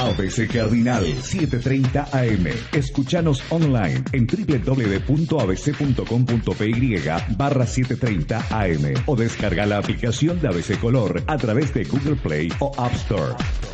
ABC Cardinal 7:30 AM. Escúchanos online en www.abc.com.py/7:30 AM o descarga la aplicación de ABC Color a través de Google Play o App Store.